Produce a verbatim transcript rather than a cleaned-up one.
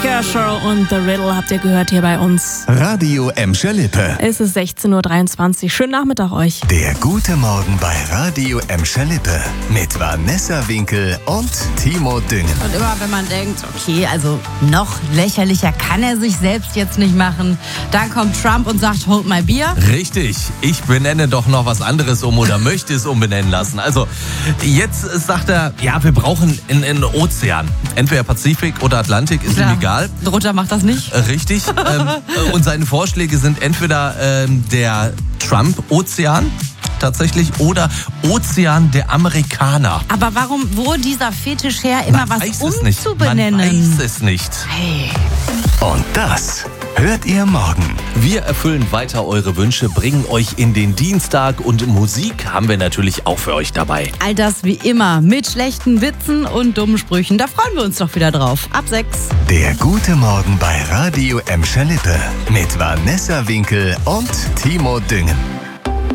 Kershaw und The Riddle habt ihr gehört hier bei uns. Radio Emscher Lippe. Es ist sechzehn Uhr dreiundzwanzig. Schönen Nachmittag euch. Der gute Morgen bei Radio Emscher Lippe. Mit Vanessa Winkel und Timo Düngen. Und immer wenn man denkt, okay, also noch lächerlicher kann er sich selbst jetzt nicht machen, dann kommt Trump und sagt, hold my beer. Richtig, ich benenne doch noch was anderes um oder möchte es umbenennen lassen. Also jetzt sagt er, ja, wir brauchen einen Ozean. Entweder Pazifik oder Atlantik, ist Klar. ihm egal. Drunter macht das nicht. Äh, Richtig. ähm, äh, und seine Vorschläge sind entweder ähm, der Trump-Ozean tatsächlich oder Ozean der Amerikaner. Aber warum, wo dieser Fetisch her, immer Man was weiß es nicht. umzubenennen? Man weiß es nicht. Hey. Und das hört ihr morgen. Wir erfüllen weiter eure Wünsche, bringen euch in den Dienstag und Musik haben wir natürlich auch für euch dabei. All das wie immer mit schlechten Witzen und dummen Sprüchen. Da freuen wir uns doch wieder drauf. Ab sechs. Der gute Morgen bei Radio Emscher Lippe. Mit Vanessa Winkel und Timo Düngen.